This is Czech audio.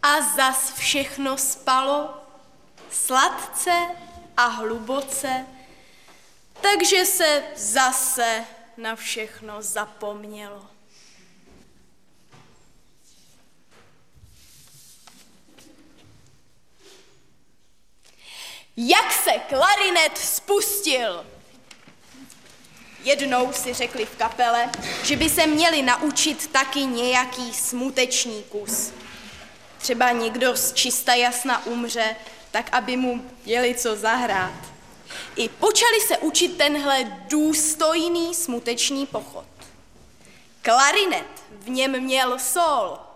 A zas všechno spalo, sladce a hluboce, takže se zase na všechno zapomnělo. Jak se klarinet spustil? Jednou si řekli v kapele, že by se měli naučit taky nějaký smuteční kus. Třeba někdo z čista jasna umře, tak aby mu měli co zahrát. I počali se učit tenhle důstojný smuteční pochod. Klarinet v něm měl sol.